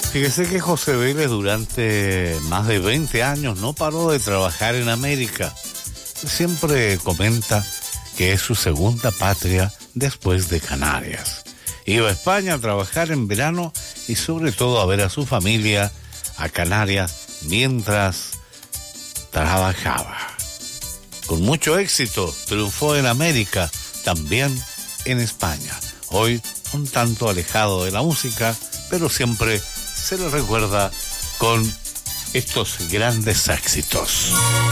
Fíjese que José Vélez durante más de 20 años no paró de trabajar en América. Siempre comenta que es su segunda patria después de Canarias. Iba a España a trabajar en verano y sobre todo a ver a su familia a Canarias mientras trabajaba. Con mucho éxito triunfó en América, también en España. Hoy un tanto alejado de la música, pero siempre se le recuerda con estos grandes éxitos.